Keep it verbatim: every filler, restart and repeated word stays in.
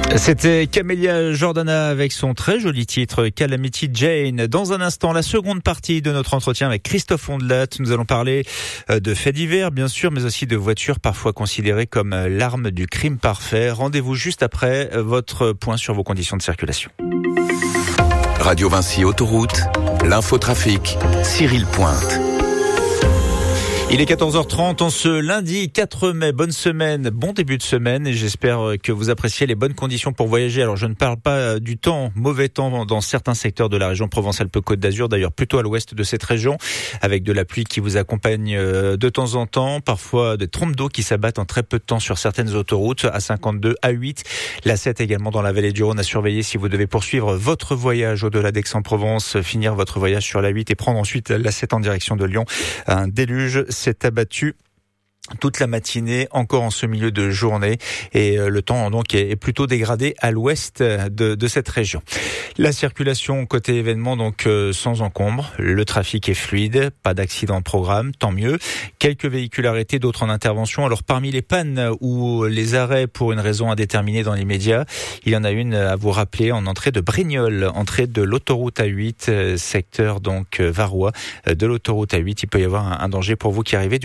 C'était Camélia Jordana avec son très joli titre Calamity Jane. Dans un instant, la seconde partie de notre entretien avec Christophe Ondelat. Nous allons parler de faits divers, bien sûr, mais aussi de voitures parfois considérées comme l'arme du crime parfait. Rendez-vous juste après votre point sur vos conditions de circulation. Radio Vinci Autoroute, l'infotrafic, Cyril Pointe. Il est quatorze heures trente en ce lundi quatre mai. Bonne semaine, bon début de semaine et j'espère que vous appréciez les bonnes conditions pour voyager. Alors je ne parle pas du temps, mauvais temps dans certains secteurs de la région Provence-Alpes-Côte d'Azur, d'ailleurs plutôt à l'ouest de cette région, avec de la pluie qui vous accompagne de temps en temps, parfois des trompes d'eau qui s'abattent en très peu de temps sur certaines autoroutes, A cinquante-deux, A huit, l'A sept également dans la vallée du Rhône à surveiller si vous devez poursuivre votre voyage au-delà d'Aix-en-Provence, finir votre voyage sur l'A huit et prendre ensuite l'A sept en direction de Lyon. Un déluge s'est abattu toute la matinée, encore en ce milieu de journée, et le temps donc est plutôt dégradé à l'ouest de, de cette région. La circulation côté événement donc sans encombre, le trafic est fluide, pas d'accident de programme, tant mieux. Quelques véhicules arrêtés, d'autres en intervention. Alors parmi les pannes ou les arrêts pour une raison indéterminée dans l'immédiat, il y en a une à vous rappeler en entrée de Brignoles, entrée de l'autoroute A huit, secteur donc Varois de l'autoroute A huit. Il peut y avoir un danger pour vous qui arrivez